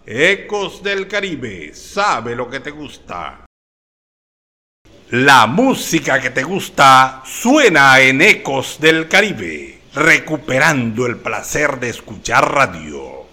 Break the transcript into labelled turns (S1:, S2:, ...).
S1: Ecos del Caribe, sabe lo que te gusta. La música que te gusta suena en Ecos del Caribe, recuperando el placer de escuchar radio.